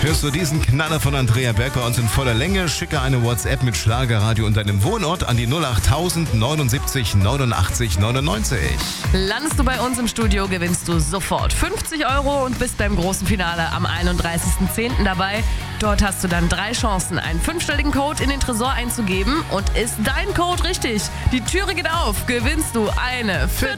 hörst du diesen Knaller von Andrea Berg bei uns in voller Länge. Schicke eine WhatsApp mit Schlagerradio und deinem Wohnort an die 08000 79 89 99. Landest du bei uns im Studio, gewinnst du sofort 50 € und bist beim großen Finale am 31.10. dabei. Dort hast du dann 3 Chancen, einen 5-stelligen Code in den Tresor einzugeben. Und ist dein Code richtig, die Türe geht auf, gewinnst du eine 40